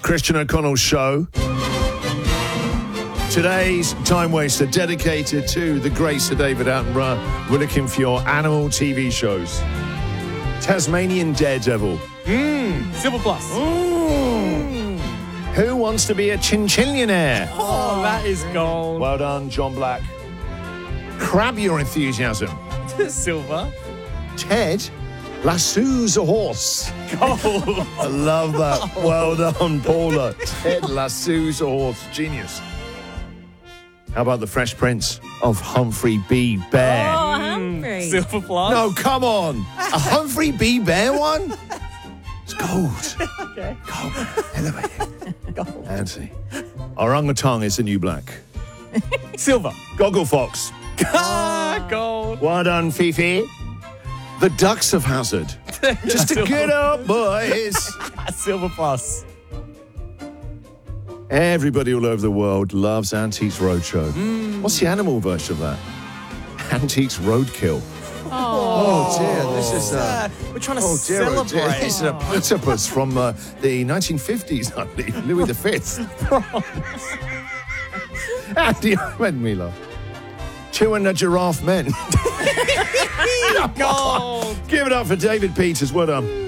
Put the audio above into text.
Christian O'Connell's show. Today's Time Waster dedicated to the great Sir David Attenborough. We're looking for your animal TV shows. Tasmanian Daredevil. Silver Plus. Who wants to be a chinchillionaire? Oh, that is gold. Well done, John Black. Crab your enthusiasm. Silver. Ted lassoes a horse. Gold. I love that. Well done, Paula. Ted lassoes a horse. Genius. How about the Fresh Prince of Humphrey B. Bear? Oh, Humphrey. Silver Plus. No, come on. A Humphrey B. Bear one? It's gold. Okay. Gold. Elevated. Anthony. Orangutan is the new black. Silver. Goggle Fox. Gold. Well done, Fifi. The Ducks of Hazzard. Just to get up, boys. Silver Plus. Everybody all over the world loves Antiques Roadshow. What's the animal version of that? Antiques Roadkill. Oh dear, this is We're trying to oh dear, celebrate. This is a platypus from the 1950s, I believe, Louis V. Andy, made me laugh. Two and a giraffe men. Gold. Give it up for David Peters. Well done.